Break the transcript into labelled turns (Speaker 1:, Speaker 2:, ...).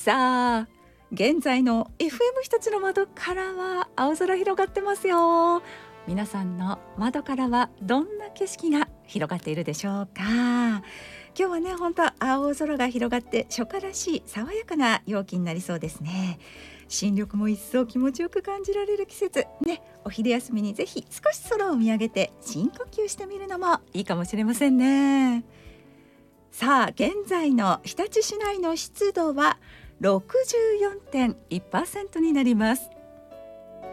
Speaker 1: さあ、現在の FM 一つの窓からは青空広がってますよ。皆さんの窓からはどんな景色が広がっているでしょうか。今日はね、本当青空が広がって初夏らしい爽やかな陽気になりそうですね。新緑も一層気持ちよく感じられる季節ね。お昼休みにぜひ少し空を見上げて深呼吸してみるのもいいかもしれませんね。さあ、現在の日立市内の湿度は 64.1% になります。